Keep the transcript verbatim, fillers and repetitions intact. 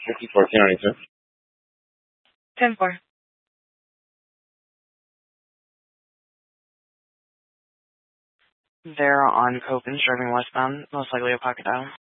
fifty-four, ten ninety-two. ten four. They're on Copens, driving westbound, most likely a pocket dial.